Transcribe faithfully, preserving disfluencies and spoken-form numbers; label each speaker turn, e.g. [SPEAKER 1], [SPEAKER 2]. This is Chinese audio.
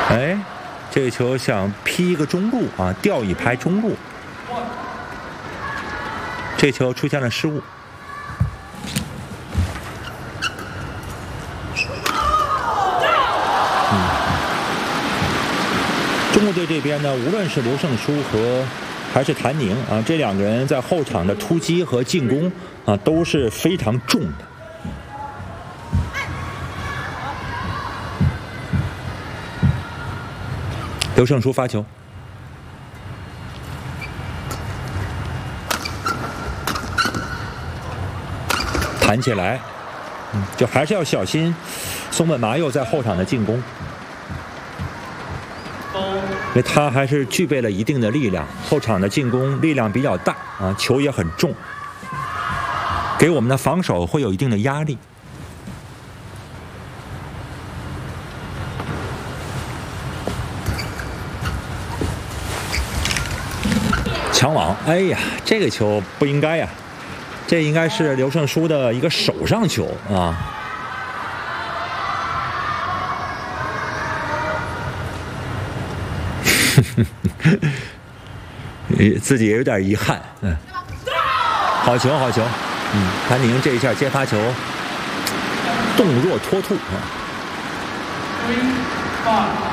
[SPEAKER 1] 哎，这个球想劈一个中路啊，吊一拍中路，这球出现了失误。嗯，中国队这边呢，无论是刘胜书和还是谭宁啊，这两个人在后场的突击和进攻啊都是非常重的。刘胜书发球，弹起来，嗯，就还是要小心松本麻佑在后场的进攻，因为他还是具备了一定的力量，后场的进攻力量比较大啊，球也很重，给我们的防守会有一定的压力。抢网，哎呀，这个球不应该呀，这应该是刘胜书的一个手上球啊。自己也有点遗憾，嗯，好球，好球，嗯，谭宁这一下接发球，动若脱兔啊。